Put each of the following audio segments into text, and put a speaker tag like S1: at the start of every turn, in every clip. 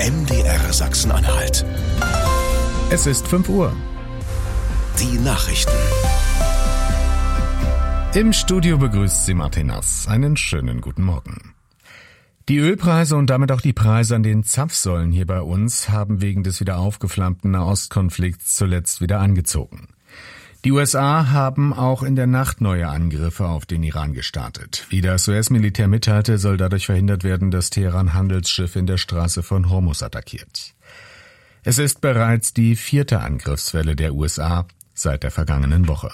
S1: MDR Sachsen-Anhalt.
S2: Es ist 5 Uhr.
S1: Die Nachrichten.
S2: Im Studio begrüßt Sie Martin Nass. Einen schönen guten Morgen. Die Ölpreise und damit auch die Preise an den Zapfsäulen hier bei uns haben wegen des wieder aufgeflammten Nahostkonflikts zuletzt wieder angezogen. Die USA haben auch in der Nacht neue Angriffe auf den Iran gestartet. Wie das US-Militär mitteilte, soll dadurch verhindert werden, dass Teheran Handelsschiffe in der Straße von Hormuz attackiert. Es ist bereits die 4. Angriffswelle der USA seit der vergangenen Woche.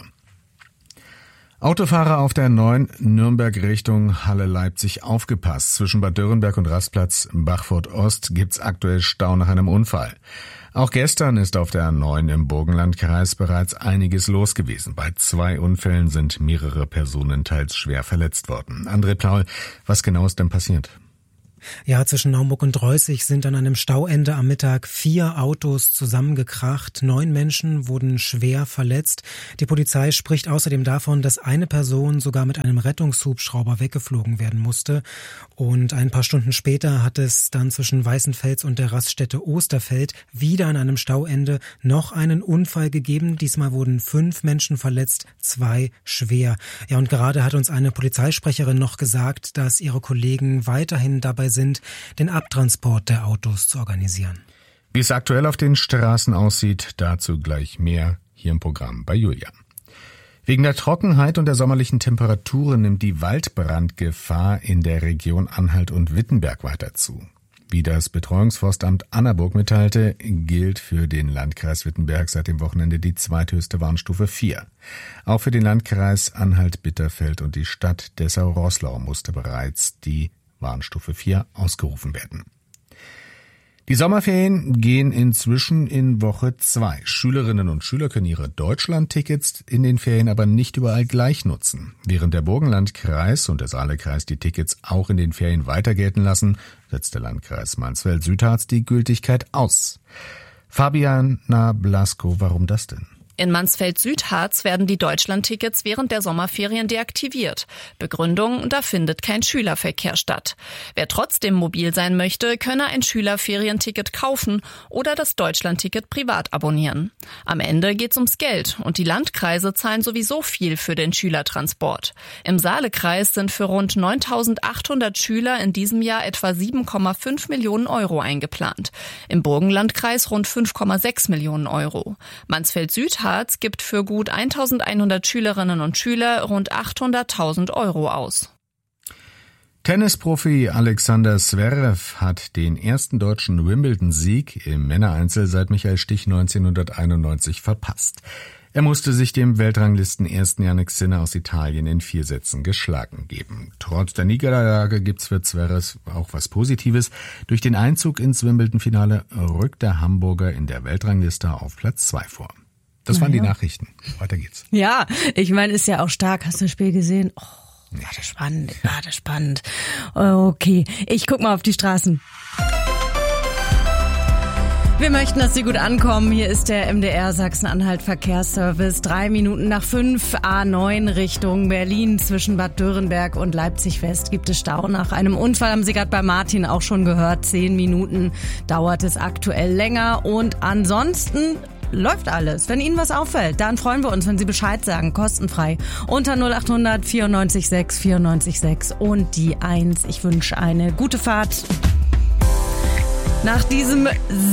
S2: Autofahrer auf der 9 Nürnberg Richtung Halle-Leipzig aufgepasst. Zwischen Bad Dürrenberg und Rastplatz Bachfurt Ost gibt's aktuell Stau nach einem Unfall. Auch gestern ist auf der 9 im Burgenlandkreis bereits einiges los gewesen. Bei 2 Unfällen sind mehrere Personen teils schwer verletzt worden. André Plaul, was genau ist denn passiert?
S3: Ja, zwischen Naumburg und Reußig sind an einem Stauende am Mittag 4 Autos zusammengekracht. 9 Menschen wurden schwer verletzt. Die Polizei spricht außerdem davon, dass eine Person sogar mit einem Rettungshubschrauber weggeflogen werden musste. Und ein paar Stunden später hat es dann zwischen Weißenfels und der Raststätte Osterfeld wieder an einem Stauende noch einen Unfall gegeben. Diesmal wurden 5 Menschen verletzt, 2 schwer. Ja, und gerade hat uns eine Polizeisprecherin noch gesagt, dass ihre Kollegen weiterhin dabei sind, den Abtransport der Autos zu organisieren.
S2: Wie es aktuell auf den Straßen aussieht, dazu gleich mehr hier im Programm bei Julia. Wegen der Trockenheit und der sommerlichen Temperaturen nimmt die Waldbrandgefahr in der Region Anhalt und Wittenberg weiter zu. Wie das Betreuungsforstamt Annaburg mitteilte, gilt für den Landkreis Wittenberg seit dem Wochenende die zweithöchste Warnstufe 4. Auch für den Landkreis Anhalt-Bitterfeld und die Stadt Dessau-Roßlau musste bereits die Warnstufe 4 ausgerufen werden. Die Sommerferien gehen inzwischen in Woche 2. Schülerinnen und Schüler können ihre Deutschlandtickets in den Ferien aber nicht überall gleich nutzen. Während der Burgenlandkreis und der Saalekreis die Tickets auch in den Ferien weiter gelten lassen, setzt der Landkreis Mansfeld-Südharz die Gültigkeit aus. Fabiana Blasko, warum das denn?
S4: In Mansfeld-Südharz werden die Deutschlandtickets während der Sommerferien deaktiviert. Begründung, da findet kein Schülerverkehr statt. Wer trotzdem mobil sein möchte, könne ein Schülerferienticket kaufen oder das Deutschlandticket privat abonnieren. Am Ende geht's ums Geld und die Landkreise zahlen sowieso viel für den Schülertransport. Im Saalekreis sind für rund 9.800 Schüler in diesem Jahr etwa 7,5 Millionen Euro eingeplant. Im Burgenlandkreis rund 5,6 Millionen Euro. Mansfeld-Südharz gibt für gut 1.100 Schülerinnen und Schüler rund 800.000 Euro aus.
S2: Tennisprofi Alexander Zverev hat den ersten deutschen Wimbledon-Sieg im Männereinzel seit Michael Stich 1991 verpasst. Er musste sich dem Weltranglisten-Ersten Jannik Sinner aus Italien in 4 Sätzen geschlagen geben. Trotz der Niederlage gibt's für Zverev auch was Positives. Durch den Einzug ins Wimbledon-Finale rückt der Hamburger in der Weltrangliste auf Platz 2 vor. Das waren die Nachrichten. Weiter geht's.
S5: Ja, ich meine, ist ja auch stark. Hast du das Spiel gesehen? Oh, war das spannend. Okay, ich guck mal auf die Straßen. Wir möchten, dass Sie gut ankommen. Hier ist der MDR Sachsen-Anhalt Verkehrsservice. 3 Minuten nach 5, A9 Richtung Berlin. Zwischen Bad Dürrenberg und Leipzig West gibt es Stau. Nach einem Unfall haben Sie gerade bei Martin auch schon gehört. 10 Minuten dauert es aktuell länger. Und ansonsten läuft alles. Wenn Ihnen was auffällt, dann freuen wir uns, wenn Sie Bescheid sagen. Kostenfrei. Unter 0800 94 6 94 6 und die 1. Ich wünsche eine gute Fahrt. Nach diesem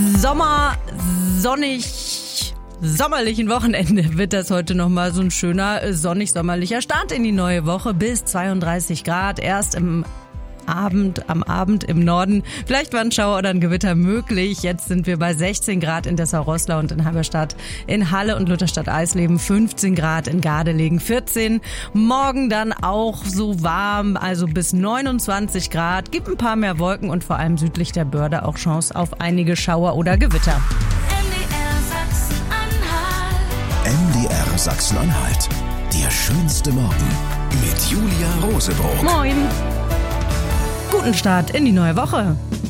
S5: sommerlichen Wochenende wird das heute nochmal so ein schöner sonnig-sommerlicher Start in die neue Woche. Bis 32 Grad. Erst am Abend im Norden. Vielleicht war ein Schauer oder ein Gewitter möglich. Jetzt sind wir bei 16 Grad in Dessau-Roßlau und in Halberstadt, in Halle und Lutherstadt-Eisleben, 15 Grad in Gardelegen, 14. Morgen dann auch so warm, also bis 29 Grad. Gibt ein paar mehr Wolken und vor allem südlich der Börde auch Chance auf einige Schauer oder Gewitter.
S1: MDR Sachsen-Anhalt. Der schönste Morgen mit Julia Rosebrot.
S5: Moin. Guten Start in die neue Woche.